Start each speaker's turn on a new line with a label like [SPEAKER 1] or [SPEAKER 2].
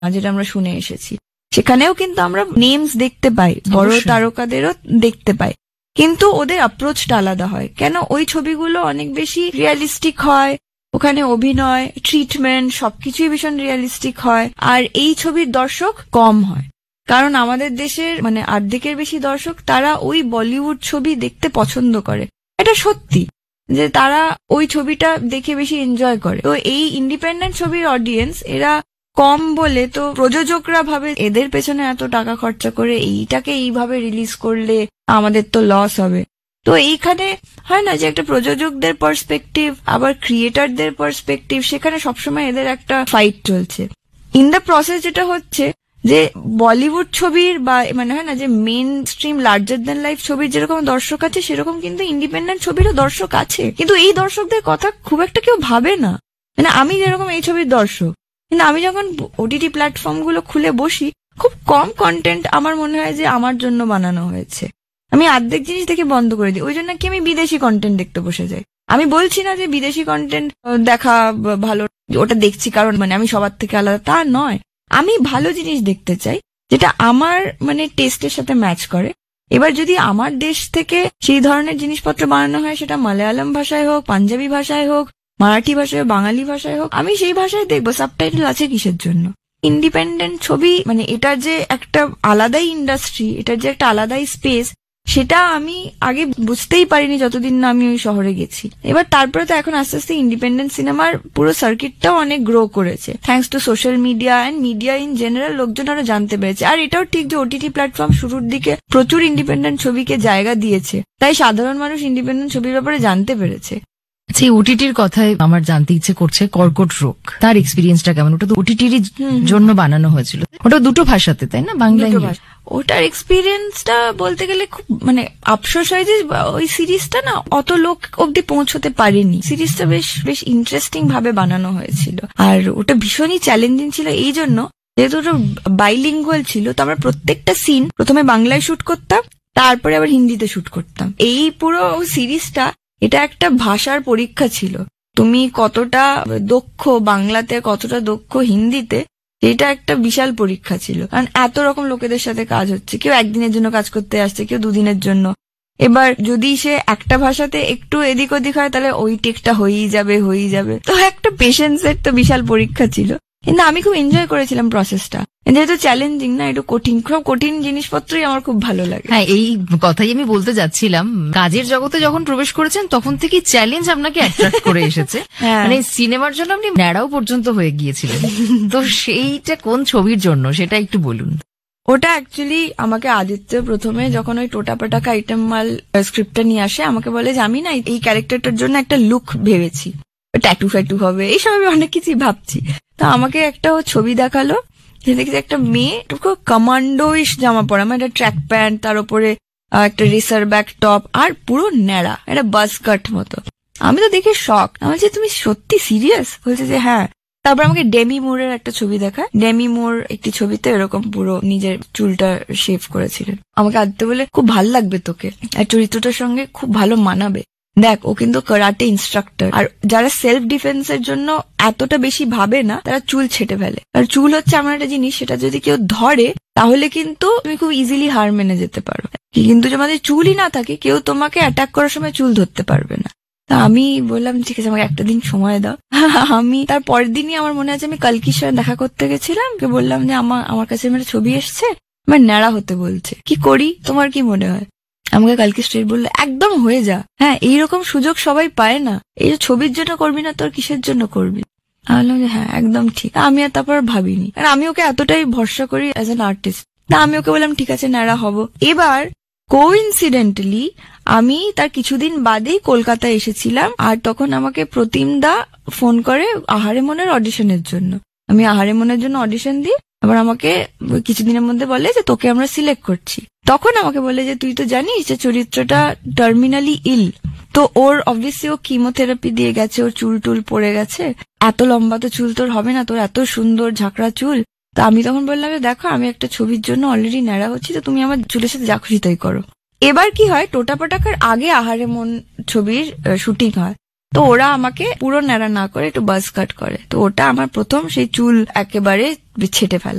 [SPEAKER 1] যেটা আমরা শুনে এসেছি, সেখানেও কিন্তু আমরা নেমস দেখতে পাই, বড় তারকাদেরও দেখতে পাই, কিন্তু ওদের অ্যাপ্রোচটা আলাদা হয়। কেন? ওই ছবিগুলো অনেক বেশি রিয়ালিস্টিক হয়, ওখানে অভিনয়, ট্রিটমেন্ট সবকিছুই ভীষণ রিয়ালিস্টিক হয়। আর এই ছবির দর্শক কম হয়, কারণ আমাদের দেশের অর্ধেকের বেশি দর্শক তারা ওই বলিউড ছবি দেখতে পছন্দ করে। এটা সত্যি যে তারা ওই ছবিটা দেখে বেশি এনজয় করে। তো এই ইন্ডিপেন্ডেন্ট ছবির অডিয়েন্স এরা কম বলে তো প্রযোজকরা ভাবে এদের পেছনে এত টাকা খরচা করে এইটাকে এইভাবে রিলিজ করলে আমাদের তো লস হবে। তো এইখানে হয় না যে একটা প্রযোজকদের পার্সপেক্টিভ আবার ক্রিয়েটরদের পার্সপেক্টিভ, সেখানে সবসময় এদের একটা ফাইট চলছে। ইন দ্য প্রসেস যেটা হচ্ছে যে বলিউড ছবির বা হয় না যে main stream larger than life ছবির যেরকম দর্শক আছে সেরকম কিন্তু ইন্ডিপেন্ডেন্ট ছবিরও দর্শক আছে, কিন্তু এই দর্শকদের কথা খুব একটা কেউ ভাবে না। আমি যেরকম এই ছবির দর্শক, কিন্তু আমি যখন ওটিটি প্ল্যাটফর্ম গুলো খুলে বসি, খুব কম কন্টেন্ট আমার মনে হয় যে আমার জন্য বানানো হয়েছে। আমি অর্ধেক জিনিস দেখে বন্ধ করে দিই, ওই জন্য কি আমি বিদেশি কন্টেন্ট দেখতে বসে যাই। আমি বলছি না যে বিদেশি কন্টেন্ট দেখা ভালো, ওটা দেখছি কারণ আমি সবার থেকে আলাদা, তা নয়। আমি ভালো জিনিস দেখতে চাই যেটা আমার টেস্টের সাথে ম্যাচ করে। এবার যদি আমার দেশ থেকে সেই ধরনের জিনিসপত্র বানানো হয়, সেটা মালায়ালাম ভাষায় হোক, পাঞ্জাবি ভাষায় হোক, মারাঠি ভাষায় হোক, বাঙালি ভাষায় হোক, আমি সেই ভাষায় দেখবো। সাবটাইটেল আছে কিসের জন্য? ইন্ডিপেন্ডেন্ট ছবি এটার যে একটা আলাদাই ইন্ডাস্ট্রি, এটার যে একটা আলাদাই স্পেস, সেটা আমি আগে বুঝতেই পারিনি যতদিন না আমি ওই শহরে গেছি। এবার তারপরে তো এখন আস্তে আস্তে ইন্ডিপেন্ডেন্ট সিনেমার পুরো সার্কিটটাও অনেক গ্রো করেছে thanks to social media and media in general. লোকজন আরো জানতে পেরেছে। আর এটাও ঠিক যে ওটিটি প্ল্যাটফর্ম শুরুর দিকে প্রচুর ইন্ডিপেন্ডেন্ট ছবিকে জায়গা দিয়েছে, তাই সাধারণ মানুষ ইন্ডিপেন্ডেন্ট ছবির ব্যাপারে জানতে পেরেছে।
[SPEAKER 2] সেই ওটিটির কথায় আমার জানতে ইচ্ছে করছে, কর্কট রোগ তার এক্সপিরিয়েন্সটা কেমন? ওটা তো ওটিটির জন্য বানানো হয়েছিল, ওটা দুটো ভাষাতে, তাই না? বাংলা ইংলিশ।
[SPEAKER 1] ওটার এক্সপিরিয়েন্সটা বলতে গেলে খুব আফসোস হয় যে ওই সিরিজটা না অত লোক অব্দি পৌঁছতে পারেনি। সিরিজটা বেশ ইন্টারেস্টিং ভাবে বানানো হয়েছিল, আর ওটা ভীষণই চ্যালেঞ্জিং ছিল এই জন্য যেহেতু ওটা বাইলিঙ্গুয়াল ছিল। তো আমরা প্রত্যেকটা সিন প্রথমে বাংলায় শুট করতাম, তারপরে আবার হিন্দিতে শুট করতাম। এই পুরো সিরিজটা এটা একটা ভাষার পরীক্ষা ছিল, তুমি কতটা দক্ষ বাংলাতে, কতটা দক্ষ হিন্দিতে, এটা একটা বিশাল পরীক্ষা ছিল। কারণ এত রকম লোকেদের সাথে কাজ হচ্ছে, কেউ একদিনের জন্য কাজ করতে আসছে, কেউ দুদিনের জন্য। এবার যদি সে একটা ভাষাতে একটু এদিক ওদিক হয় তাহলে ওই টেকটা হয়েই যাবে। তো একটা পেশেন্সের তো বিশাল পরীক্ষা ছিল, কিন্তু আমি খুব এনজয় করেছিলাম প্রসেসটা। যেহেতু চ্যালেঞ্জিং না, একটু কঠিন জিনিসপত্রই আমার খুব ভালো লাগে।
[SPEAKER 2] হ্যাঁ, এই কথাই আমি বলতে যাচ্ছিলাম। কাজের জগতে যখন প্রবেশ করেছেন তখন থেকে চ্যালেঞ্জ আপনাকে অ্যাট্রাক্ট করে এসেছে। সিনেমার জন্য আপনি ন্যাড়াও পর্যন্ত হয়ে গিয়েছিলেন। তো সেইটা কোন ছবির জন্য সেটা একটু বলুন।
[SPEAKER 1] ওটা অ্যাকচুয়ালি আমাকে আদিত্য প্রথমে যখন ওই টোটাপাটাকা আইটেম মাল স্ক্রিপ্টটা নিয়ে আসে, আমাকে বলে যে আমি না এই ক্যারেক্টারটার জন্য একটা লুক ভেবেছি, ট্যাটু ফ্যাটু হবে, এইসব আমি অনেক কিছুই ভাবছি। তো আমাকে একটা ছবি দেখালো, দেখছি একটা মেয়ে কমান্ডোইশ জামা পরা, একটা ট্র্যাক প্যান্ট, তার উপরে একটা রেসার ব্যাক টপ, আর পুরো ন্যাড়া, একটা বাস কাট মতো। আমি তো দেখে শক। আমি বলছি তুমি সত্যি সিরিয়াস? বলছে যে হ্যাঁ। তারপর আমাকে ডেমি মুরের একটা ছবি দেখায়। ডেমি মুর একটি ছবিতে এরকম পুরো নিজের চুলটা শেভ করেছিলেন। আমাকে আনতে বলে খুব ভাল লাগবে তোকে, আর চরিত্রটার সঙ্গে খুব ভালো মানাবে। দেখ, ও কিন্তু কারাটে ইনস্ট্রাক্টর, আর যারা সেলফ ডিফেন্সের জন্য এতটা বেশি ভাবে না তারা চুল ছেটে ফেলে। আর চুল হচ্ছে এমন একটা জিনিস, সেটা যদি কেউ ধরে তাহলে কিন্তু তুমি খুব ইজিলি হার মেনে যেতে পারো, কিন্তু তোমাদের চুলই না থাকে কেউ তোমাকে অ্যাটাক করার সময় চুল ধরতে পারবে না। তা আমি বললাম ঠিক আছে, আমাকে একটা দিন সময় দাও। আমি তার পরের দিনই আমার মনে আছে আমি কালকির সাথে দেখা করতে গেছিলাম, বললাম যে আমার কাছে একটা ছবি এসছে, আমার ন্যাড়া হতে বলছে, কি করি, তোমার কি মনে হয়? আমাকে কালকে স্ট্রেট বললো একদম হয়ে যা। হ্যাঁ, এইরকম সুযোগ সবাই পায় না। এই যে ছবির জন্য করবি না, তোর কিসের জন্য করবি? আমি বললাম যে হ্যাঁ একদম ঠিক। আমি আর তারপর ভাবিনি, আর আমি ওকে এতটাই ভরসা করি অ্যাজ অ্যান আর্টিস্ট। তা আমি ওকে বললাম ঠিক আছে ন্যাড়া হব। এবার কোইন্সিডেন্টালি আমি তার কিছুদিন বাদেই কলকাতায় এসেছিলাম, আর তখন আমাকে প্রতিম দা ফোন করে আহারে মনের অডিশনের জন্য। আমি আহারে মনের জন্য অডিশন দিই, আবার আমাকে কিছুদিনের মধ্যে বলে যে তোকে আমরা সিলেক্ট করছি। তখন আমাকে বলে যে তুই তো জানিস যে চরিত্রটা টার্মিনালি ইল, তো ওর অবভিয়াসলি ও কিমোথেরাপি দিয়ে গেছে, ওর চুল টুল পড়ে গেছে, এত লম্বা তো চুল তোর হবে না, তোর এত সুন্দর ঝাঁকড়া চুল। তা আমি তখন বললাম দেখো আমি একটা ছবির জন্য অলরেডি ন্যাড়া হচ্ছি, তো তুমি আমার চুলের সাথে যা খুশি তাই করো। এবার কি হয়, টোটাপাটাকার আগে আহারে মন ছবির শুটিং হয়, তো ওরা আমাকে পুরো ন্যাড়া না করে একটু বাজ কাট করে, তো ওটা আমার প্রথম সেই চুল একেবারে ছেটে ফেলা।